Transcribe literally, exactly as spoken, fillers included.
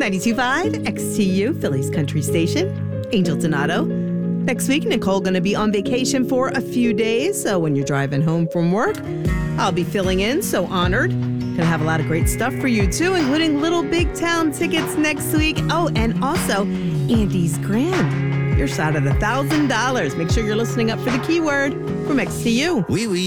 ninety-two point five X T U, Philly's country station. Angel Donato. Next week, Nicole going to be on vacation for a few days, so when you're driving home from work, I'll be filling in, so honored. Gonna have a lot of great stuff for you, too, including Little Big Town tickets next week. Oh, and also Andy's Grand. Your shot at one thousand dollars. Make sure you're listening up for the keyword from X T U. Oui, oui.